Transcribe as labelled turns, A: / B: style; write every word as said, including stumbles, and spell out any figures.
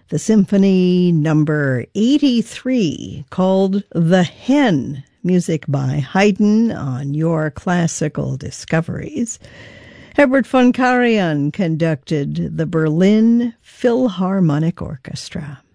A: the Symphony number eighty-three, called The Hen, music by Haydn on Your Classical Discoveries. Herbert von Karajan conducted the Berlin Philharmonic Orchestra.